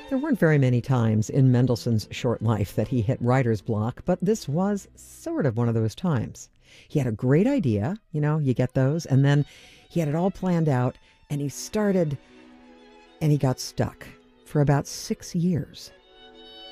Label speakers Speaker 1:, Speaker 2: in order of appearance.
Speaker 1: There weren't very many times in Mendelssohn's short life that he hit writer's block, but this was sort of one of those times. He had a great idea, you get those, and then he had it all planned out, and he started, and he got stuck for about 6 years.